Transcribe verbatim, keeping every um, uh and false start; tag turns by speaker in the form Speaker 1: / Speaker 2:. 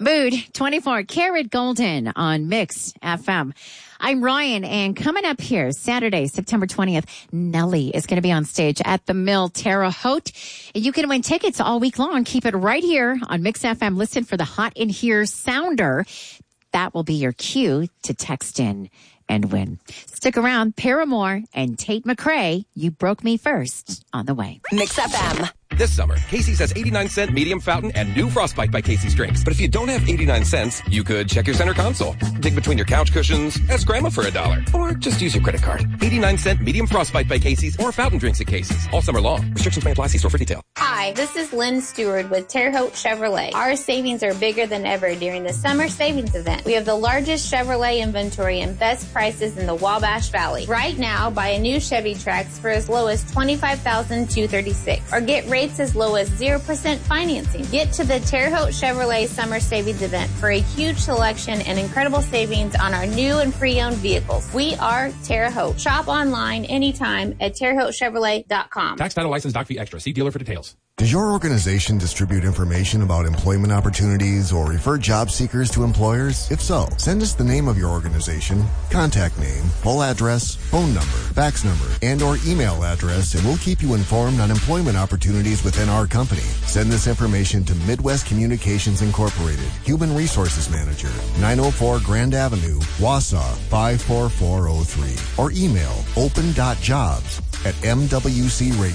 Speaker 1: Mood twenty-four karat golden on Mix F M. I'm Ryan, and coming up here Saturday, September twentieth, Nelly is going to be on stage at the Mill Terre Haute. And you can win tickets all week long. Keep it right here on Mix F M. Listen for the Hot in Here sounder. That will be your cue to text in and win. Stick around. Paramore and Tate McRae, You Broke Me First, on the way.
Speaker 2: Mix F M.
Speaker 3: This summer, Casey's has eighty-nine cent medium fountain and new Frostbite by Casey's drinks. But if you don't have eighty-nine cents, you could check your center console, dig between your couch cushions, ask grandma for a dollar, or just use your credit card. eighty-nine cent medium Frostbite by Casey's or fountain drinks at Casey's. All summer long. Restrictions may apply. See store for detail.
Speaker 4: Hi, this is Lynn Stewart with Terre Haute Chevrolet. Our savings are bigger than ever during the summer savings event. We have the largest Chevrolet inventory and best prices in the Wabash Valley. Right now, buy a new Chevy Trax for as low as twenty-five thousand two hundred thirty-six dollars or get rates as low as zero percent financing. Get to the Terre Haute Chevrolet Summer Savings Event for a huge selection and incredible savings on our new and pre-owned vehicles. We are Terre Haute. Shop online anytime at terre haute chevrolet dot com.
Speaker 3: Tax, title, license, doc fee extra. See dealer for details.
Speaker 5: Does your organization distribute information about employment opportunities or refer job seekers to employers? If so, send us the name of your organization, contact name, full address, phone number, fax number, and or email address, and we'll keep you informed on employment opportunities within our company. Send this information to Midwest Communications Incorporated, Human Resources Manager, nine oh four Grand Avenue, Wausau, five four four oh three, or email open dot jobs at m w c radio